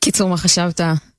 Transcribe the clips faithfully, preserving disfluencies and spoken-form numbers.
קיצור, מה חשבת?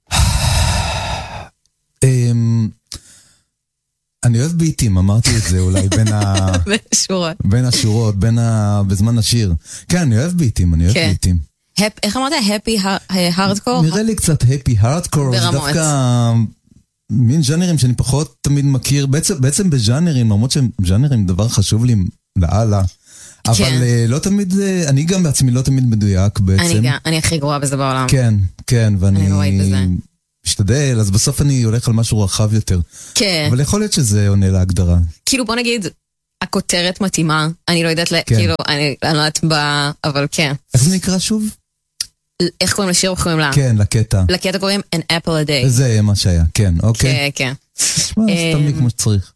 אני אוהב ביטים, אמרתי את זה אולי בין ה... בין השורות. בין השורות, בין ה... בזמן השיר. כן, אני אוהב ביטים, אני אוהב ביטים. איך אמרת? הפי הארדקור? נראה לי קצת הפי הארדקור. ברמות. זה דווקא מין ז'אנרים שאני פחות תמיד מכיר. בעצם בז'אנרים, למרות שהם ז'אנרים דבר חשוב לי לעלה. אבל לא תמיד, אני גם בעצמי לא תמיד מדויק בעצם. אני גם, אני הכי גרועה בזה בעולם. כן, כן, ואני... אני נוראית בזה. משתדל, אז בסוף אני הולך על משהו רחב יותר. כן. אבל יכול להיות שזה עונה להגדרה. כאילו בוא נגיד, הכותרת מתאימה, אני לא יודעת, כאילו, אני לא יודעת בה, אבל כן. איך זה נקרא שוב? איך קוראים לשיר או קוראים לה? כן, לקטע. לקטע קוראים An Apple a Day. זה מה שהיה, כן, אוקיי. כן, כן. שמע, סתמי כמו שצריך.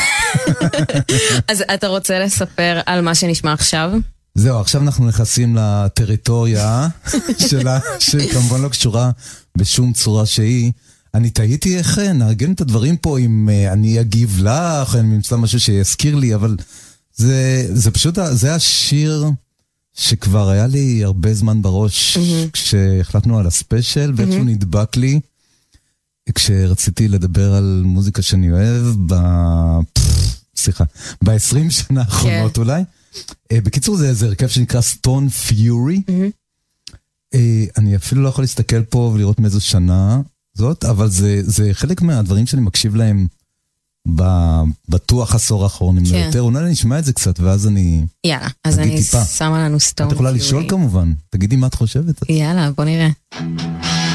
אז אתה רוצה לספר על מה שנשמע עכשיו? זהו, עכשיו אנחנו נכנסים לטריטוריה שלה, שכמובן לא קשורה בשום צורה שהיא. אני תהיתי איך נארגן את הדברים פה אם אני אגיב לך, אני אמצא משהו שיזכיר לי, אבל זה, זה פשוט, זה השיר שכבר היה לי הרבה זמן בראש, mm-hmm. כשהחלטנו על הספיישל, mm-hmm. ואיכשהו נדבק לי, כשרציתי לדבר על מוזיקה שאני אוהב, ב... סליחה, ב-עשרים שנה האחרונות okay. אולי. בקיצור, זה, זה הרכב שנקרא Stone Fury. Mm-hmm. אני אפילו לא יכול להסתכל פה ולראות מאיזו שנה זאת, אבל זה, זה חלק מהדברים שאני מקשיב להם בטוח עשור האחרון, אם לא יותר. אולי אני אשמע את זה קצת, ואז אני... יאללה, אז אני שמה לנו Stone Fury. את יכולה לשאול כמובן. תגידי מה את חושבת. יאללה, בוא נראה.